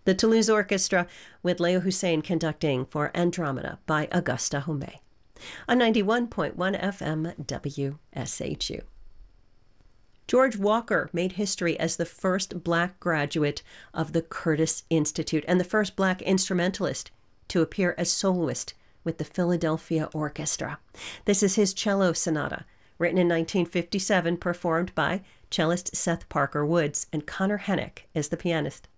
The Toulouse Orchestra with Leo Hussein conducting for Andromeda by Augusta Homais on 91.1 FM WSHU. George Walker made history as the first Black graduate of the Curtis Institute and the first Black instrumentalist to appear as soloist with the Philadelphia Orchestra. This is his cello sonata, written in 1957, performed by cellist Seth Parker Woods, and Connor Hennick is the pianist.